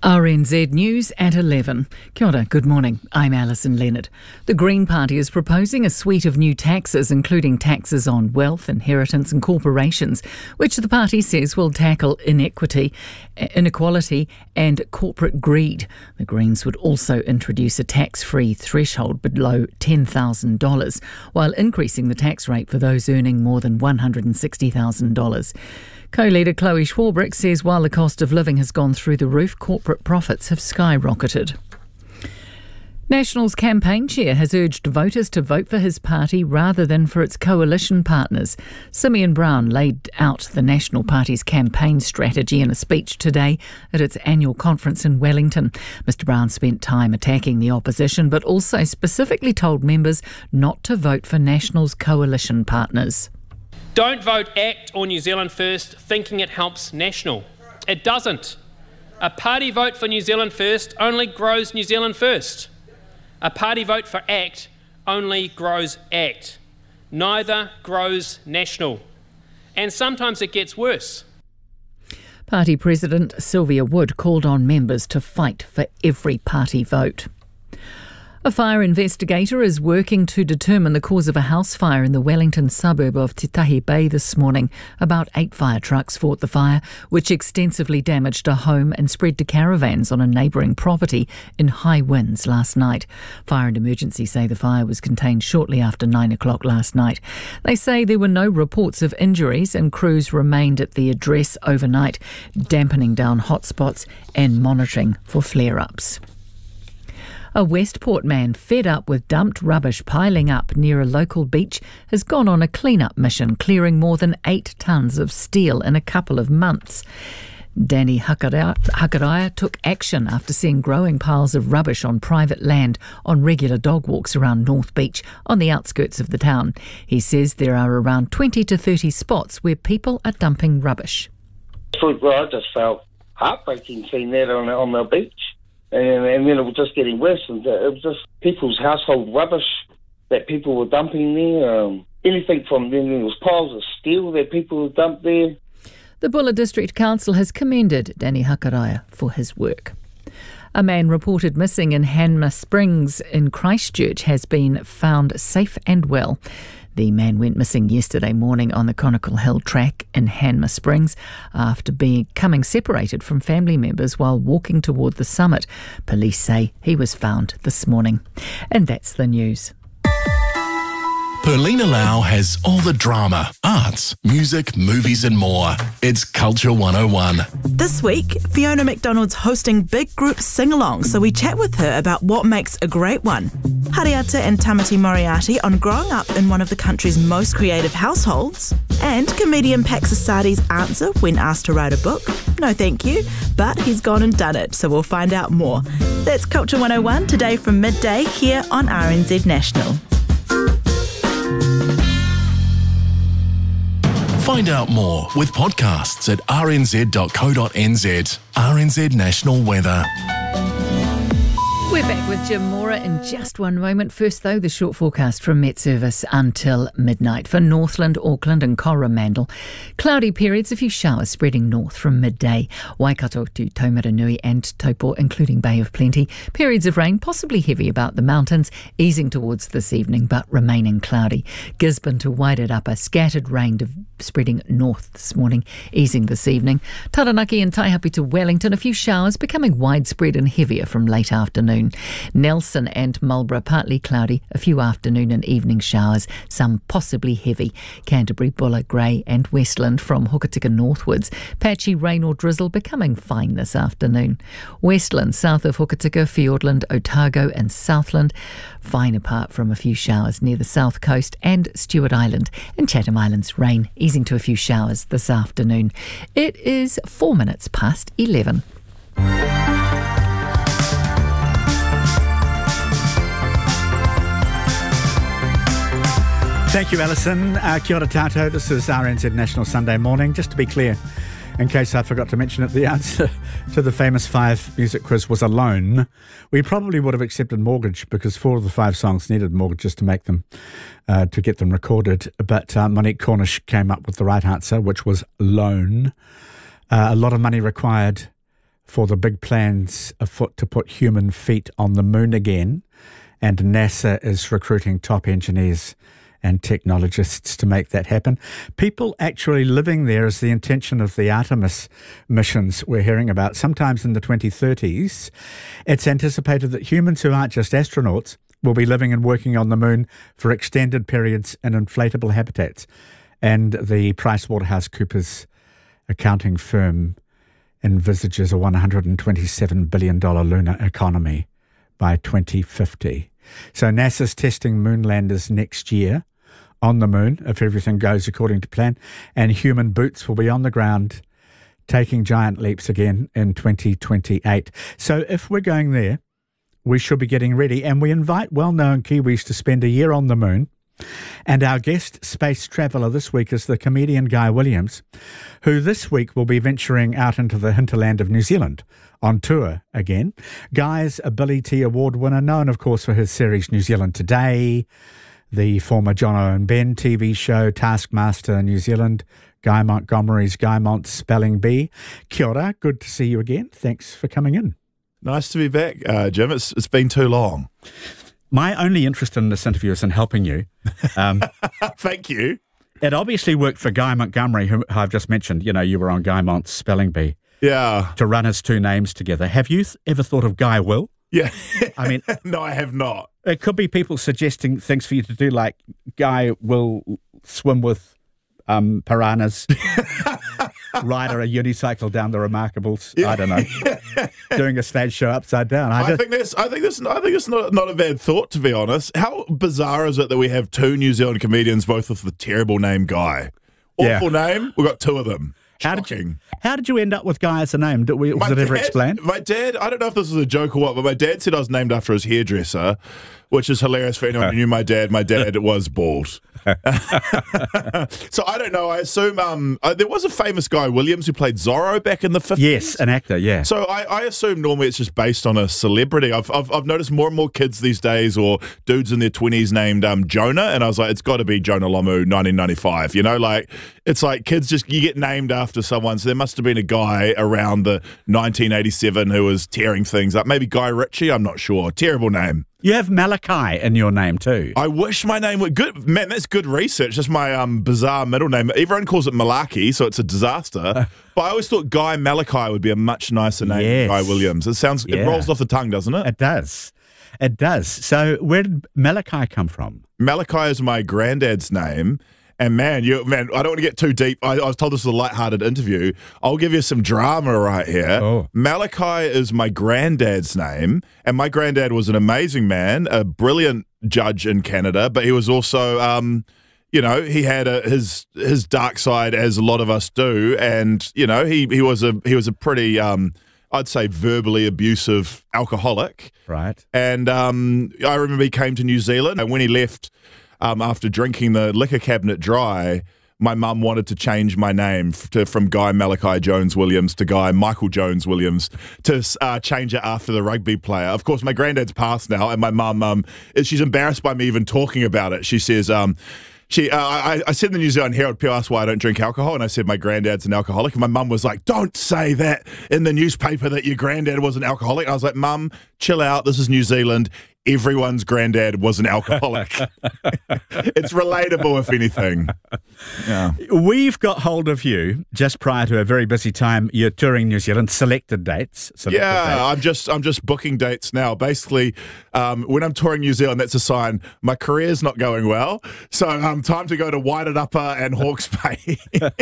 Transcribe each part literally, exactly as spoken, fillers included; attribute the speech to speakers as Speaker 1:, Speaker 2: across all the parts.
Speaker 1: R N Z News at eleven. Kia ora, good morning. I'm Alison Leonard. The Green Party is proposing a suite of new taxes, including taxes on wealth, inheritance and corporations, which the party says will tackle inequity, inequality and corporate greed. The Greens would also introduce a tax-free threshold below ten thousand dollars, while increasing the tax rate for those earning more than one hundred sixty thousand dollars. Co-leader Chloe Swarbrick says while the cost of living has gone through the roof, corporate profits have skyrocketed. National's campaign chair has urged voters to vote for his party rather than for its coalition partners. Simeon Brown laid out the National Party's campaign strategy in a speech today at its annual conference in Wellington. Mister Brown spent time attacking the opposition, but also specifically told members not to vote for National's coalition partners.
Speaker 2: Don't vote ACT or New Zealand First thinking it helps National. It doesn't. A party vote for New Zealand First only grows New Zealand First. A party vote for ACT only grows ACT. Neither grows National. And sometimes it gets worse.
Speaker 1: Party President Sylvia Wood called on members to fight for every party vote. A fire investigator is working to determine the cause of a house fire in the Wellington suburb of Te Tahi Bay this morning. About eight fire trucks fought the fire, which extensively damaged a home and spread to caravans on a neighbouring property in high winds last night. Fire and Emergency say the fire was contained shortly after nine o'clock last night. They say there were no reports of injuries and crews remained at the address overnight, dampening down hotspots and monitoring for flare-ups. A Westport man fed up with dumped rubbish piling up near a local beach has gone on a clean-up mission, clearing more than eight tonnes of steel in a couple of months. Danny Hakaraia took action after seeing growing piles of rubbish on private land on regular dog walks around North Beach on the outskirts of the town. He says there are around twenty to thirty spots where people are dumping rubbish.
Speaker 3: Well, I just felt heartbreaking seeing that on, on the beach. And, and then it was just getting worse. And it was just people's household rubbish that people were dumping there. Um, anything from then there was piles of steel that people dumped there.
Speaker 1: The Bulla District Council has commended Danny Hakaraia for his work. A man reported missing in Hanma Springs in Christchurch has been found safe and well. The man went missing yesterday morning on the Conical Hill track in Hanma Springs after becoming separated from family members while walking toward the summit. Police say he was found this morning. And that's the news.
Speaker 4: Perlina Lau has all the drama, arts, music, movies and more. It's Culture one oh one.
Speaker 5: This week, Fiona McDonald's hosting big group sing-along, so we chat with her about what makes a great one. Hariata and Tamati Moriarty on growing up in one of the country's most creative households. And comedian Pax Asadi's answer when asked to write a book. No thank you, but he's gone and done it, so we'll find out more. That's Culture one oh one today from midday here on R N Z National.
Speaker 4: Find out more with podcasts at r n z dot co dot n z. R N Z National Weather.
Speaker 1: We're back with Jim Mora in just one moment. First, though, the short forecast from Met Service until midnight for Northland, Auckland and Coromandel. Cloudy periods, a few showers spreading north from midday. Waikato to Taumaranui and Taupo, including Bay of Plenty. Periods of rain, possibly heavy about the mountains, easing towards this evening, but remaining cloudy. Gisborne to Wairarapa, scattered rain to spreading north this morning, easing this evening. Taranaki and Taihape to Wellington, a few showers becoming widespread and heavier from late afternoon. Nelson and Marlborough, partly cloudy, a few afternoon and evening showers, some possibly heavy. Canterbury, Bulla, Grey and Westland from Hokitika northwards. Patchy rain or drizzle becoming fine this afternoon. Westland, south of Hokitika, Fiordland, Otago and Southland, fine apart from a few showers near the south coast and Stewart Island. And Chatham Islands, rain easing to a few showers this afternoon. It is four minutes past eleven.
Speaker 6: Thank you, Alison. Uh, kia ora tātou. This is R N Z National Sunday Morning. Just to be clear, in case I forgot to mention it, the answer to the famous five music quiz was Alone. We probably would have accepted Mortgage because four of the five songs needed mortgages to make them, uh, to get them recorded. But uh, Monique Cornish came up with the right answer, which was Loan. Uh, a lot of money required for the big plans afoot to put human feet on the moon again, and NASA is recruiting top engineers and technologists to make that happen. People actually living there is the intention of the Artemis missions we're hearing about. Sometimes in the twenty thirties, it's anticipated that humans who aren't just astronauts will be living and working on the moon for extended periods in inflatable habitats. And the PricewaterhouseCoopers accounting firm envisages a one hundred twenty-seven billion dollars lunar economy by twenty fifty. So NASA's testing moon landers next year on the moon, if everything goes according to plan, and human boots will be on the ground taking giant leaps again in twenty twenty-eight. So if we're going there, we should be getting ready, and we invite well-known Kiwis to spend a year on the moon. And our guest space traveller this week is the comedian Guy Williams, who this week will be venturing out into the hinterland of New Zealand on tour again. Guy's a Billy T Award winner, known of course for his series New Zealand Today, the former Jono and Ben T V show Taskmaster New Zealand, Guy Montgomery's Guy Mont's Spelling Bee. Kia ora, good to see you again. Thanks for coming in.
Speaker 7: Nice to be back, uh, Jim. It's It's been too long.
Speaker 6: My only interest in this interview is in helping you. Um,
Speaker 7: Thank you.
Speaker 6: It obviously worked for Guy Montgomery, who I've just mentioned. You know, you were on Guy Mont's Spelling Bee.
Speaker 7: Yeah.
Speaker 6: To run his two names together. Have you th- ever thought of Guy Will?
Speaker 7: Yeah.
Speaker 6: I mean,
Speaker 7: no, I have not.
Speaker 6: It could be people suggesting things for you to do, like Guy will swim with um, piranhas, ride a unicycle down the Remarkables. Yeah. I don't know. Doing a stage show upside down. I,
Speaker 7: I
Speaker 6: just,
Speaker 7: think that's. I think that's. I think it's not not a bad thought, to be honest. How bizarre is it that we have two New Zealand comedians, both with the terrible name Guy? Awful
Speaker 6: Yeah.
Speaker 7: name. We've got two of them.
Speaker 6: How did you, how did you end up with Guy as a name? Did we, was
Speaker 7: My
Speaker 6: it ever
Speaker 7: dad-
Speaker 6: explained?
Speaker 7: My dad, I don't know if this is a joke or what, but my dad said I was named after his hairdresser, which is hilarious for anyone who knew my dad. My dad was bald. So I don't know. I assume um, uh, there was a famous Guy Williams who played Zorro back in the fifties.
Speaker 6: Yes, an actor, yeah.
Speaker 7: So I, I assume normally it's just based on a celebrity. I've, I've I've noticed more and more kids these days, or dudes in their twenties named um, Jonah, and I was like, it's got to be Jonah Lomu, nineteen ninety-five. You know, like it's like kids just you get named after someone. So there must have been a guy around the nineteen eighty-seven who was tearing things up. Maybe Guy Ritchie. I'm not sure. Terrible name.
Speaker 6: You have Malachi in your name too.
Speaker 7: I wish my name were good. Man, that's good research. Just my um, bizarre middle name. Everyone calls it Malaki, so it's a disaster. But I always thought Guy Malachi would be a much nicer name
Speaker 6: Yes.
Speaker 7: than Guy Williams. It sounds,
Speaker 6: Yeah.
Speaker 7: it rolls off the tongue, doesn't it?
Speaker 6: It does. It does. So where did Malachi come from?
Speaker 7: Malachi is my granddad's name. And man, you man, I don't want to get too deep. I, I was told this was a lighthearted interview. I'll give you some drama right here.
Speaker 6: Oh.
Speaker 7: Malachi is my granddad's name, and my granddad was an amazing man, a brilliant judge in Canada, but he was also, um, you know, he had a, his his dark side, as a lot of us do, and you know, he he was a he was a pretty, um, I'd say, verbally abusive alcoholic.
Speaker 6: Right.
Speaker 7: And um, I remember he came to New Zealand, and when he left. Um, after drinking the liquor cabinet dry, my mum wanted to change my name f- to, from Guy Malachi Jones Williams to Guy Michael Jones Williams to uh, change it after the rugby player. Of course, my granddad's passed now, and my mum, um, is- she's embarrassed by me even talking about it. She says, um, she, uh, I, I said in the New Zealand Herald, people asked why I don't drink alcohol, and I said my granddad's an alcoholic, and my mum was like, don't say that in the newspaper that your granddad was an alcoholic. And I was like, Mum, chill out, this is New Zealand. Everyone's granddad was an alcoholic. It's relatable, if anything. Yeah.
Speaker 6: We've got hold of you just prior to a very busy time. You're touring New Zealand, selected dates. Selected
Speaker 7: Yeah,
Speaker 6: dates.
Speaker 7: I'm just I'm just booking dates now. Basically, um, when I'm touring New Zealand, that's a sign my career's not going well. So um, time to go to Wairarapa and Hawke's Bay.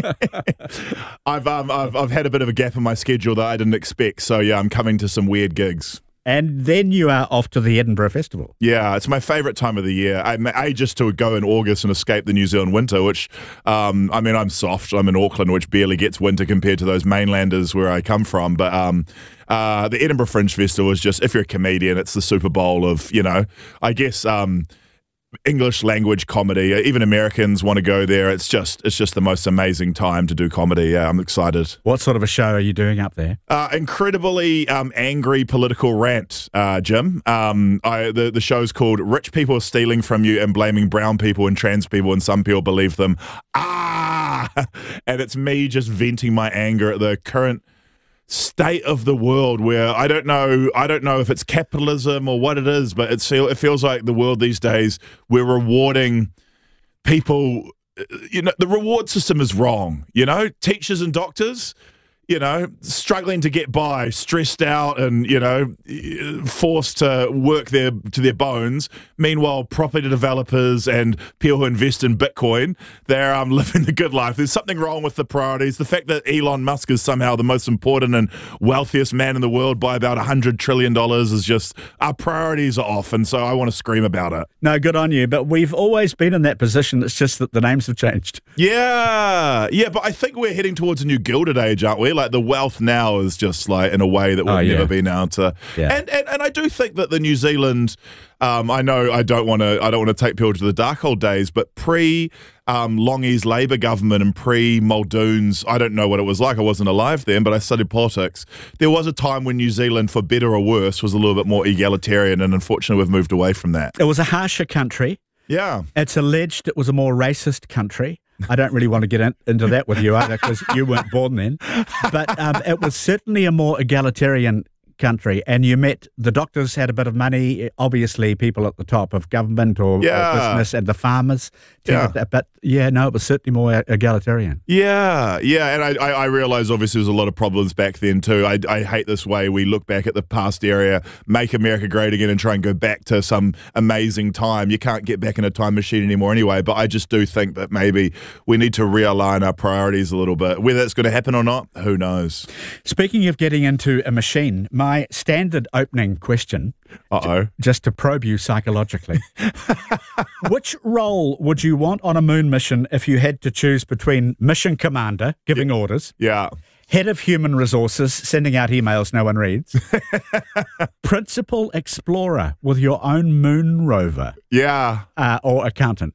Speaker 7: I've um I've I've had a bit of a gap in my schedule that I didn't expect. So yeah, I'm coming to some weird gigs.
Speaker 6: And then you are off to the Edinburgh Festival.
Speaker 7: Yeah, it's my favourite time of the year. I, I just to go in August and escape the New Zealand winter, which, um, I mean, I'm soft. I'm in Auckland, which barely gets winter compared to those mainlanders where I come from. But um, uh, the Edinburgh Fringe Festival is just, if you're a comedian, it's the Super Bowl of, you know, I guess um, English language comedy. Even Americans want to go there. It's just, it's just the most amazing time to do comedy. Yeah, I'm excited.
Speaker 6: What sort of a show are you doing up there?
Speaker 7: Uh, incredibly um, angry political rant, uh, Jim. Um, I, the, the show's called Rich People Stealing From You and Blaming Brown People and Trans People, and some people believe them. Ah! And it's me just venting my anger at the current state of the world where I don't know I don't know if it's capitalism or what it is, but it's, it feels like the world these days, we're rewarding people. You know, the reward system is wrong. You know, teachers and doctors, you know, struggling to get by, stressed out, and you know, forced to work their to their bones. Meanwhile, property developers and people who invest in Bitcoin, they're um, living the good life. There's something wrong with the priorities. The fact that Elon Musk is somehow the most important and wealthiest man in the world by about a hundred trillion dollars is just, our priorities are off, and so I want to scream about it.
Speaker 6: No, good on you. But we've always been in that position. It's just that the names have changed.
Speaker 7: Yeah, yeah. But I think we're heading towards a new Gilded Age, aren't we? Like the wealth now is just like in a way that we've
Speaker 6: Oh, yeah.
Speaker 7: never been able to.
Speaker 6: Yeah.
Speaker 7: And, and and I do think that the New Zealand, um, I know I don't want to I don't want to take people to the dark old days, but pre um, Longy's Labour government and pre Muldoon's, I don't know what it was like. I wasn't alive then, but I studied politics. There was a time when New Zealand, for better or worse, was a little bit more egalitarian, and unfortunately, we've moved away from that.
Speaker 6: It was a harsher country.
Speaker 7: Yeah,
Speaker 6: It's alleged it was a more racist country. I don't really want to get in, into that with you either because you weren't born then. But um, it was certainly a more egalitarian country, and you met the doctors had a bit of money, obviously people at the top of government or,
Speaker 7: Yeah.
Speaker 6: or business, and the farmers.
Speaker 7: Yeah.
Speaker 6: That, but yeah, no, it was certainly more egalitarian.
Speaker 7: Yeah, yeah, and I, I, I realise obviously there's a lot of problems back then too. I, I hate this way we look back at the past area, make America great again, and try and go back to some amazing time. You can't get back in a time machine anymore anyway, but I just do think that maybe we need to realign our priorities a little bit. Whether it's going to happen or not, who knows?
Speaker 6: Speaking of getting into a machine, my standard opening question,
Speaker 7: Uh-oh.
Speaker 6: just to probe you psychologically, which role would you want on a moon mission if you had to choose between mission commander, giving orders,
Speaker 7: Yeah.
Speaker 6: head of human resources, sending out emails no one reads, principal explorer with your own moon rover,
Speaker 7: Yeah.
Speaker 6: uh, or accountant?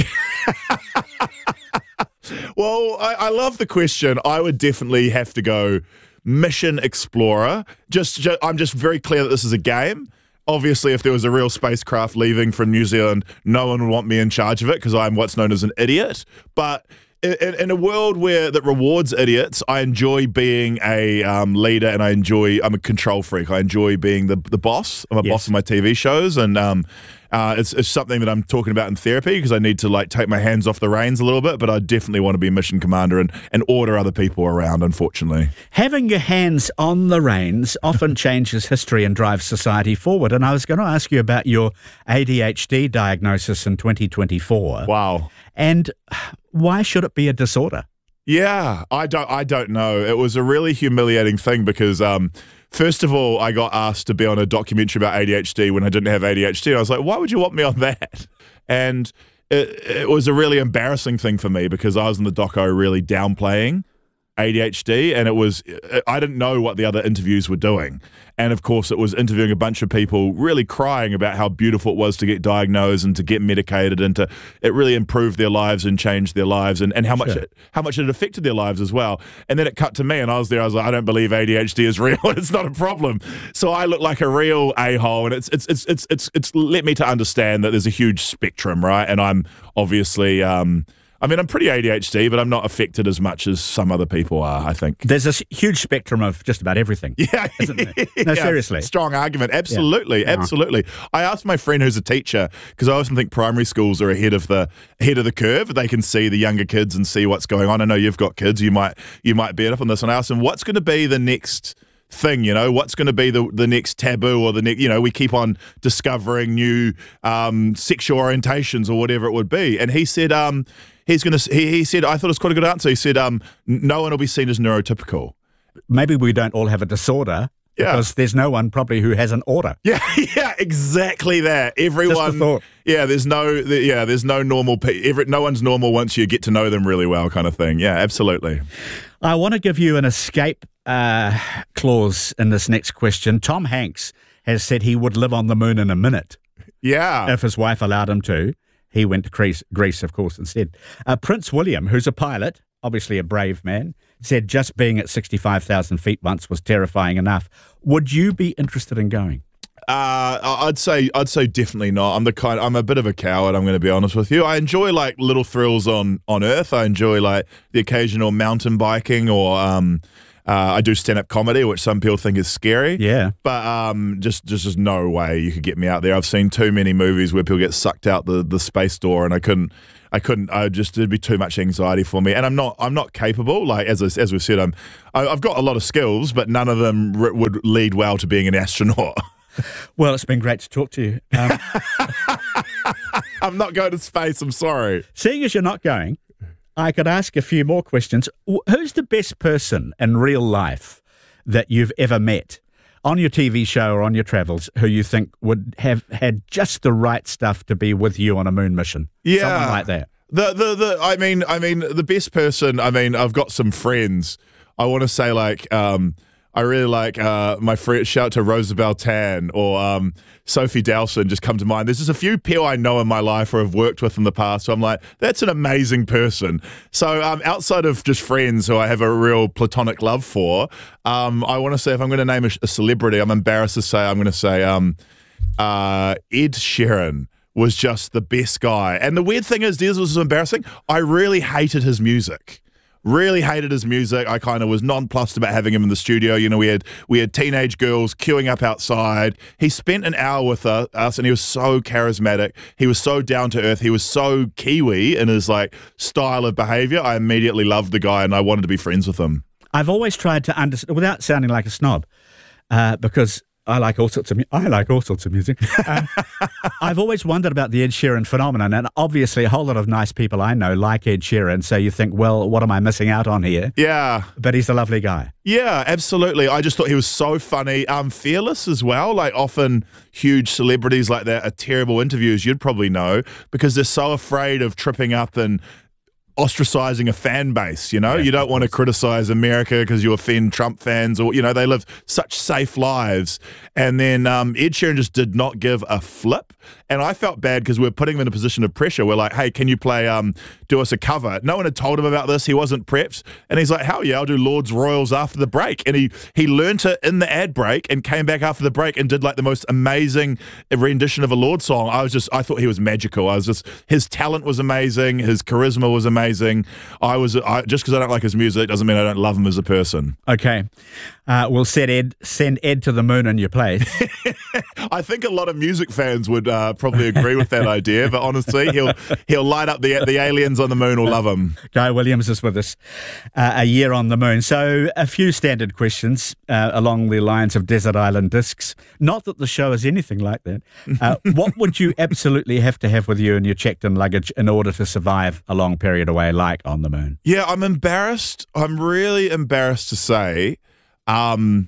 Speaker 7: Well, I, I love the question. I would definitely have to go mission explorer. Just, ju- I'm just very clear that this is a game. Obviously, if there was a real spacecraft leaving from New Zealand, no one would want me in charge of it because I'm what's known as an idiot. But in, in a world where that rewards idiots, I enjoy being a um, leader, and I enjoy. I'm a control freak. I enjoy being the the boss. I'm a
Speaker 6: Yes.
Speaker 7: boss of my T V shows, and um, uh, it's, it's something that I'm talking about in therapy because I need to like take my hands off the reins a little bit. But I definitely want to be a mission commander and and order other people around. Unfortunately.
Speaker 6: Having your hands on the reins often changes history and drives society forward. And I was going to ask you about your A D H D diagnosis in twenty twenty-four.
Speaker 7: Wow.
Speaker 6: And why should it be a disorder?
Speaker 7: Yeah, I don't. I don't know. It was a really humiliating thing because, um, first of all, I got asked to be on a documentary about A D H D when I didn't have A D H D. And I was like, "Why would you want me on that?" And it, it was a really embarrassing thing for me because I was in the doco really downplaying A D H D, and it was I didn't know what the other interviews were doing. And of course, it was interviewing a bunch of people really crying about how beautiful it was to get diagnosed and to get medicated, and to it really improved their lives and changed their lives, and, and how much
Speaker 6: Sure.
Speaker 7: it how much it affected their lives as well. And then it cut to me, and I was there. I was like, I don't believe A D H D is real. It's not a problem. So I look like a real a-hole, and it's it's it's it's it's it's let me to understand that there's a huge spectrum, right? And I'm obviously. Um, I mean, I'm pretty A D H D, but I'm not affected as much as some other people are, I think.
Speaker 6: There's this huge spectrum of just about everything.
Speaker 7: Yeah.
Speaker 6: Isn't there? No,
Speaker 7: Yeah,
Speaker 6: seriously.
Speaker 7: Strong argument. Absolutely.
Speaker 6: Yeah.
Speaker 7: Absolutely. I asked my friend who's a teacher, because I often think primary schools are ahead of the ahead of the curve. They can see the younger kids and see what's going on. I know you've got kids. You might you might beat up on this. And I asked him, what's going to be the next thing, you know, what's going to be the the next taboo, or the next, you know, we keep on discovering new um, sexual orientations or whatever it would be. And he said, um, he's going to, he, he said, I thought it was quite a good answer. He said, um, no one will be seen as neurotypical.
Speaker 6: Maybe we don't all have a disorder
Speaker 7: Yeah.
Speaker 6: because there's no one probably who has an order.
Speaker 7: Yeah, yeah, exactly that. Everyone,
Speaker 6: Just a thought.
Speaker 7: yeah, there's no, the, yeah, there's no normal. Pe- every, no one's normal once you get to know them really well, kind of thing. Yeah, absolutely.
Speaker 6: I want to give you an escape uh, clause in this next question. Tom Hanks has said he would live on the moon in a minute
Speaker 7: Yeah,
Speaker 6: if his wife allowed him to. He went to Greece, Greece of course, instead. Uh, Prince William, who's a pilot, obviously a brave man, said just being at sixty-five thousand feet once was terrifying enough. Would you be interested in going?
Speaker 7: uh, I'd say, I'd say definitely not. I'm the kind, I'm a bit of a coward. I'm going to be honest with you. I enjoy like little thrills on on Earth. I enjoy like the occasional mountain biking or um. Uh, I do stand-up comedy, which some people think is scary.
Speaker 6: Yeah.
Speaker 7: But um, just, just just no way you could get me out there. I've seen too many movies where people get sucked out the, the space door, and I couldn't. I couldn't. I just it'd be too much anxiety for me, and I'm not. I'm not capable. Like as I, as we've said, I'm. I, I've got a lot of skills, but none of them r- would lead well to being an astronaut.
Speaker 6: Well, it's been great to talk to you. Um,
Speaker 7: I'm not going to space. I'm sorry.
Speaker 6: Seeing as you're not going, I could ask a few more questions. Who's the best person in real life that you've ever met on your T V show or on your travels who you think would have had just the right stuff to be with you on a moon mission?
Speaker 7: Yeah.
Speaker 6: Someone like that.
Speaker 7: The, the, the, I mean, I mean, the best person, I mean, I've got some friends. I want to say, like, um, I really like uh, my friend, shout out to Rosabelle Tan or um, Sophie Dowson just come to mind. There's just a few people I know in my life or have worked with in the past, so I'm like, that's an amazing person. So um, outside of just friends who I have a real platonic love for, um, I want to say if I'm going to name a, a celebrity, I'm embarrassed to say, I'm going to say um, uh, Ed Sheeran was just the best guy. And the weird thing is, this was embarrassing, I really hated his music. Really hated his music. I kind of was nonplussed about having him in the studio. You know, we had we had teenage girls queuing up outside. He spent an hour with uh, us, and he was so charismatic. He was so down to earth. He was so Kiwi in his like style of behaviour. I immediately loved the guy, and I wanted to be friends with him.
Speaker 6: I've always tried to understand, without sounding like a snob, uh, because I like all sorts of mu- I like all sorts of music. Um, I've always wondered about the Ed Sheeran phenomenon, and obviously a whole lot of nice people I know like Ed Sheeran. So you think, well, what am I missing out on here?
Speaker 7: Yeah,
Speaker 6: but he's a lovely guy.
Speaker 7: Yeah, absolutely. I just thought he was so funny, um, fearless as well. Like often huge celebrities like that are terrible interviews. You'd probably know because they're so afraid of tripping up and ostracizing a fan base, you know? Yeah, you don't want to criticize America because you offend Trump fans or, you know, they live such safe lives. And then um, Ed Sheeran just did not give a flip. And I felt bad because we were putting him in a position of pressure. We're like, hey, can you play, um, do us a cover? No one had told him about this. He wasn't prepped. And he's like, hell yeah, I'll do Lords Royals after the break. And he, he learnt it in the ad break and came back after the break and did like the most amazing rendition of a Lord song. I was just, I thought he was magical. I was just, his talent was amazing. His charisma was amazing. I was, I, just because I don't like his music doesn't mean I don't love him as a person.
Speaker 6: Okay. Uh, we'll send Ed, send Ed to the moon in your place.
Speaker 7: I think a lot of music fans would uh, probably agree with that idea, but honestly, he'll he'll light up the the aliens on the moon will love him.
Speaker 6: Guy Williams is with us, uh, a year on the moon. So a few standard questions uh, along the lines of Desert Island Discs. Not that the show is anything like that. Uh, what would you absolutely have to have with you in your checked-in luggage in order to survive a long period away like on the moon?
Speaker 7: Yeah, I'm embarrassed. I'm really embarrassed to say um,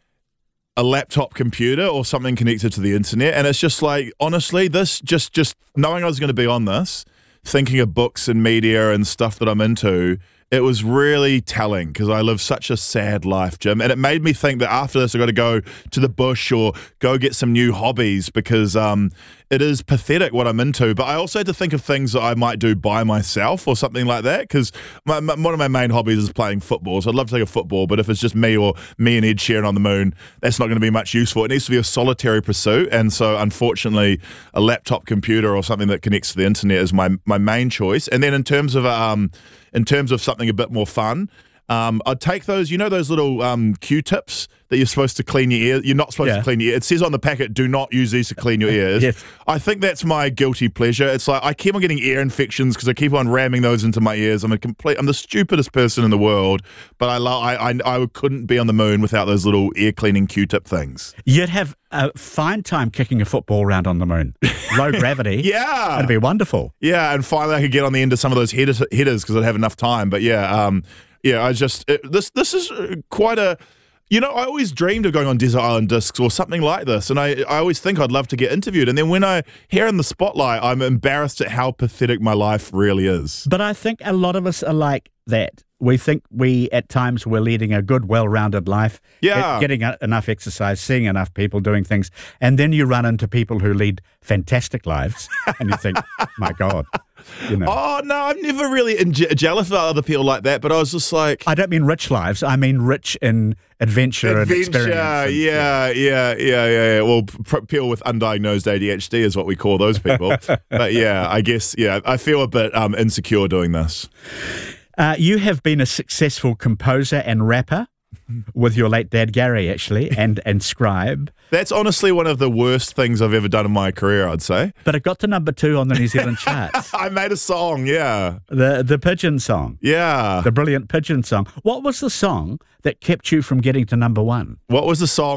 Speaker 7: a laptop computer or something connected to the internet. And it's just like, honestly, this just, just knowing I was going to be on this, thinking of books and media and stuff that I'm into, it was really telling because I live such a sad life, Jim. And it made me think that after this, I've got to go to the bush or go get some new hobbies because um, it is pathetic what I'm into. But I also had to think of things that I might do by myself or something like that because my, my, one of my main hobbies is playing football. So I'd love to take a football, but if it's just me or me and Ed Sheeran on the moon, that's not going to be much useful. It needs to be a solitary pursuit. And so unfortunately, a laptop computer or something that connects to the internet is my, my main choice. And then in terms of um, in terms of something a bit more fun, um, I'd take those, you know, those little um, Q-tips that you're supposed to clean your ears. You're not supposed yeah. to clean your ears. It says on the packet, do not use these to clean your ears. Yes. I think that's my guilty pleasure. It's like I keep on getting ear infections because I keep on ramming those into my ears. I'm a complete, I'm the stupidest person in the world, but I, love, I, I, I couldn't be on the moon without those little ear cleaning Q-tip things.
Speaker 6: You'd have a fine time kicking a football around on the moon. Low gravity.
Speaker 7: Yeah.
Speaker 6: It'd be wonderful.
Speaker 7: Yeah, and finally I could get on the end of some of those headers because I'd have enough time. But yeah, um, yeah, I just, it, this, this is quite a, you know, I always dreamed of going on Desert Island Discs or something like this, and I, I always think I'd love to get interviewed. And then when I hear in the spotlight, I'm embarrassed at how pathetic my life really is.
Speaker 6: But I think a lot of us are like that. We think we, at times, we're leading a good, well-rounded life,
Speaker 7: yeah.
Speaker 6: get, getting a, enough exercise, seeing enough people doing things, and then you run into people who lead fantastic lives, and you think, my God. You know.
Speaker 7: Oh, no, I'm never really in je- jealous of other people like that, but I was just like...
Speaker 6: I don't mean rich lives, I mean rich in adventure, adventure and experience. And,
Speaker 7: yeah, yeah, yeah, yeah, yeah. Well, p- people with undiagnosed A D H D is what we call those people. But yeah, I guess, yeah, I feel a bit um, insecure doing this.
Speaker 6: Uh, you have been a successful composer and rapper. with your late dad, Gary, actually, and, and Scribe.
Speaker 7: That's honestly one of the worst things I've ever done in my career, I'd say.
Speaker 6: But it got to number two on the New Zealand charts.
Speaker 7: I made a song, yeah.
Speaker 6: The the Pigeon song.
Speaker 7: Yeah.
Speaker 6: The brilliant Pigeon song. What was the song that kept you from getting to number one?
Speaker 7: What was the song?